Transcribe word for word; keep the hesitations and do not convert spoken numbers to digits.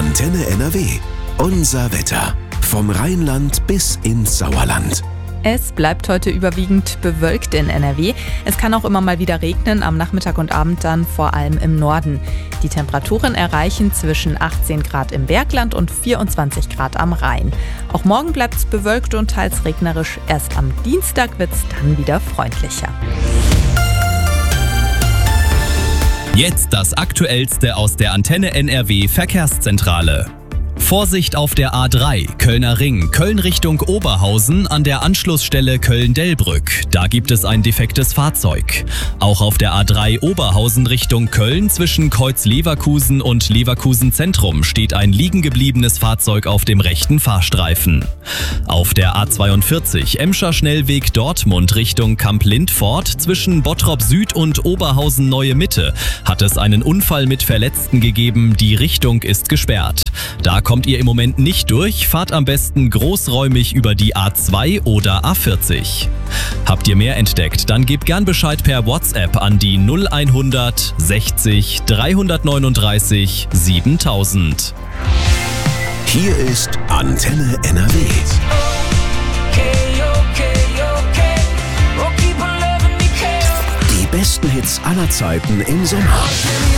Antenne N R W. Unser Wetter. Vom Rheinland bis ins Sauerland. Es bleibt heute überwiegend bewölkt in N R W. Es kann auch immer mal wieder regnen, am Nachmittag und Abend dann vor allem im Norden. Die Temperaturen erreichen zwischen achtzehn Grad im Bergland und vierundzwanzig Grad am Rhein. Auch morgen bleibt es bewölkt und teils regnerisch. Erst am Dienstag wird es dann wieder freundlicher. Jetzt das Aktuellste aus der Antenne N R W Verkehrszentrale. Vorsicht auf der A drei, Kölner Ring, Köln Richtung Oberhausen an der Anschlussstelle Köln-Dellbrück. Da gibt es ein defektes Fahrzeug. Auch auf der A drei Oberhausen Richtung Köln zwischen Kreuz-Leverkusen und Leverkusen Zentrum steht ein liegengebliebenes Fahrzeug auf dem rechten Fahrstreifen. Auf der A zweiundvierzig, Emscher Schnellweg Dortmund Richtung Kamp-Lindfort zwischen Bottrop Süd und Oberhausen Neue Mitte hat es einen Unfall mit Verletzten gegeben. Die Richtung ist gesperrt. Da kommt ihr im Moment nicht durch, fahrt am besten großräumig über die A zwei oder A vierzig. Habt ihr mehr entdeckt, dann gebt gern Bescheid per WhatsApp an die null hundert sechzig dreihundertneununddreißig siebentausend. Hier ist Antenne N R W. Die besten Hits aller Zeiten im Sommer.